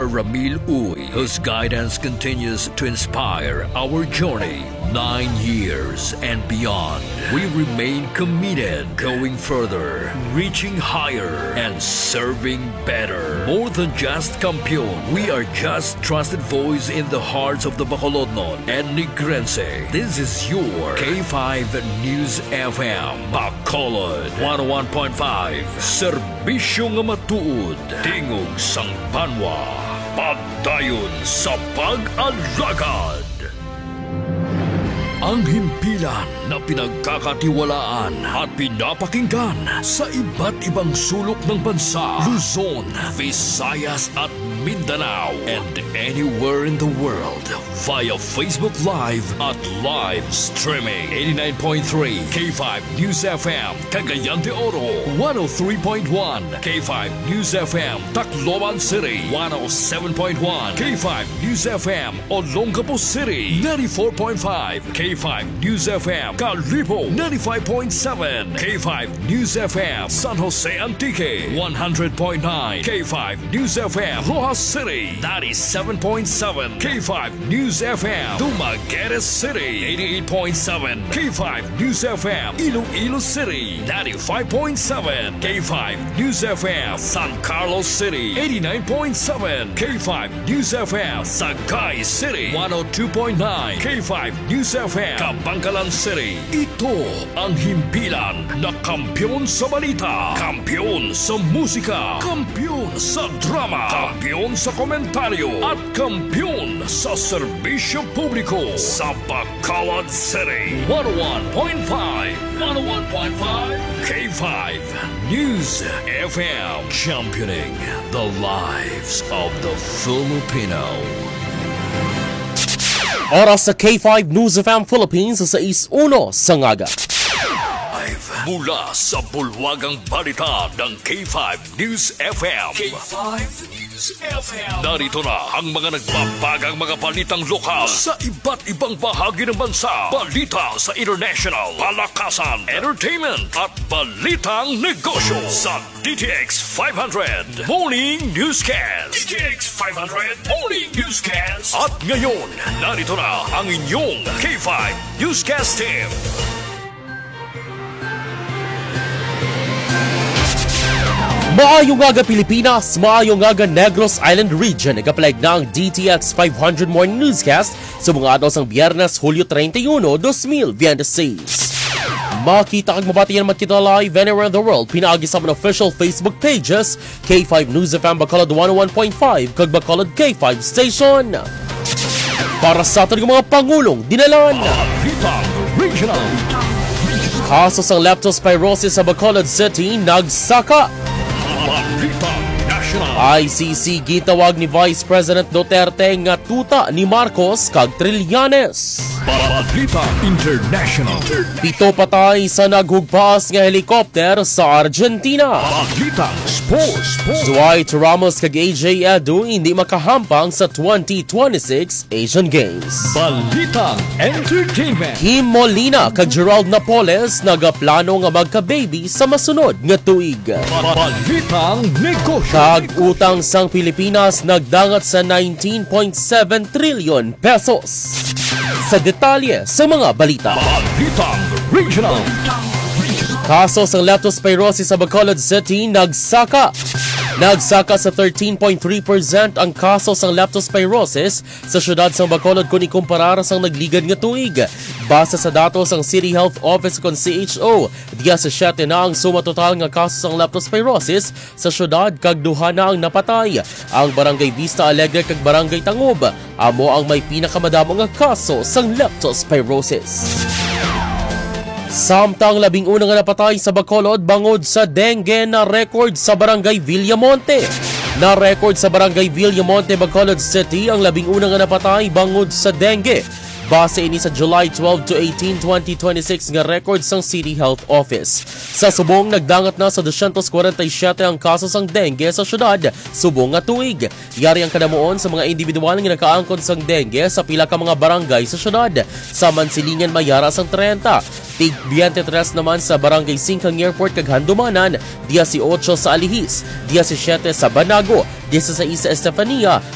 Ramil Uy, whose guidance continues to inspire our journey 9 years and beyond. We remain committed, going further, reaching higher, and serving better. More than just Kampiyon, we are just trusted voice in the hearts of the Bacolodnon and Negrense. This is your K5 News FM, Bacolod 101.5. Serbisyo nga matuod, tingog sang banwa, pagdayon sa pag-alagad. Ang himpilan na pinagkakatiwalaan at pinapakinggan sa iba't ibang sulok ng bansa, Luzon, Visayas at Mindanao, and anywhere in the world via Facebook Live at live streaming. 89.3 K5 News FM, Cagayan de Oro, 103.1 K5 News FM, Tacloban City, 107.1 K5 News FM, Olongapo City, 94.5 K5 News FM, Calibo, 95.7 K5 News FM, San Jose Antique, 100.9 K5 News FM, Rojas City, 97.7 K5 News FM, Dumaguete City, 88.7 K5 News FM, Iloilo City, 95.7 K5 News FM, San Carlos City, 89.7 K5 News FM, Sagay City, 102.9 K5 News FM, Kabangkalan City. Ito ang himpilan na kampiyon sa balita, kampiyon sa musika, kampiyon sa drama, kampiyon sa komentaryo, at kampiyon sa serbisyo publiko sa Bacolod City. 101.5 K5 News FM, championing the lives of the Filipino. Oras sa K5 News FM Philippines sa 6:01 sa ngaga. Mula sa bulwagang balita ng K5 News FM. K5 News FM. Narito na ang mga nagbabagang mga balitang lokal sa iba't ibang bahagi ng bansa. Balita sa international, palakasan, entertainment at balitang negosyo sa DTX 500 Morning Newscast. DTX 500 Morning Newscast. At ngayon, narito na ang inyong K5 Newscast team. Maayong aga Pilipinas, maayong aga Negros Island Region. Nagapalag na ang DTX 500 Morning Newscast sa mga araw sang Biyernes, Hulyo 31, 2026. Makita kag mabati yan magkita live anywhere in the world. Pinaagi sa mga official Facebook pages, K5 News FM Bacolod 101.5 kag Bacolod K5 Station. Para sa ating mga Pangulong dinalan. Regional. Kaso sa leptospirosis sa Bacolod City nagsaka. ICC gitawag ni Vice President Duterte nga tuta ni Marcos kag Trillanes. Balita International. 7 patay sa naghugpas nga helikopter sa Argentina. Balita Sports. Dwight Ramos kag AJ Edu hindi makahampang sa 2026 Asian Games. Balita Entertainment. Kim Molina kag Gerald Napoles nagaplano nga magka-baby sa masunod nga tuig. Balitang negosyo. Kag utang sang Pilipinas nagdangat sa 19.7 trillion pesos. Sa detalye sa mga balita. Balitang Regional. Kaso sa leptospirosis sa Bacolod City nagsaka. Nagsaka sa 13.3% ang kaso sa leptospirosis sa syudad sa Bacolod kung ikumparar sa nagligad nga tuig. Base sa datos ng City Health Office kung CHO, 17 na ang suma total nga kaso sa leptospirosis sa syudad kag duha na ang napatay. Ang Barangay Vista Alegre kag Barangay Tangob amo ang may pinakamadamo nga kaso sa leptospirosis. Samtang 11 nga napatay sa Bacolod bangod sa dengue na record sa Barangay Villamonte. Na record sa Barangay Villamonte, Bacolod City ang 11 nga napatay bangod sa dengue. Base ini sa July 12 to 18, 2026 nga record sang City Health Office. Sa subong nagdangat na sa 247 ang kaso sang dengue sa syudad subong nga tuig. Yari ang kadamuon sa mga individual nga nakaangkon sang dengue sa pila ka mga barangay sa syudad. Sa Mansilingan Mayara sang 30. Tig 23 naman sa Barangay Singkang Airport kag Handumanan, 18 sa Alihis, 17 sa Banago, 16 sa Estefania,